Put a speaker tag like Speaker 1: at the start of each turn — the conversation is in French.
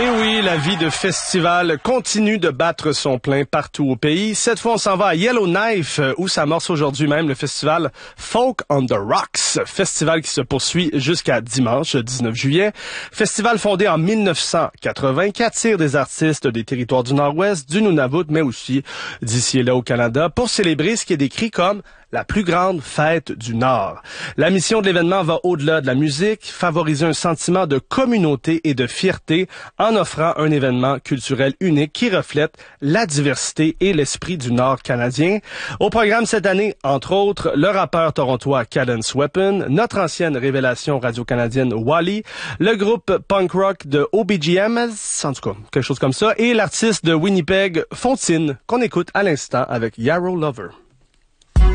Speaker 1: Et oui, la vie de festival continue de battre son plein partout au pays. Cette fois, on s'en va à Yellowknife, où s'amorce aujourd'hui même le festival Folk on the Rocks. Festival qui se poursuit jusqu'à dimanche, 19 juillet. Festival fondé en 1980, qui attire des artistes des territoires du Nord-Ouest, du Nunavut, mais aussi d'ici et là au Canada, pour célébrer ce qui est décrit comme la plus grande fête du Nord. La mission de l'événement va au-delà de la musique, favoriser un sentiment de communauté et de fierté en offrant un événement culturel unique qui reflète la diversité et l'esprit du Nord canadien. Au programme cette année, entre autres, le rappeur torontois Cadence Weapon, notre ancienne révélation radio-canadienne Wally, le groupe punk rock de OBGM, en tout cas, quelque chose comme ça, et l'artiste de Winnipeg, Fontine, qu'on écoute à l'instant avec Yarrow Lover.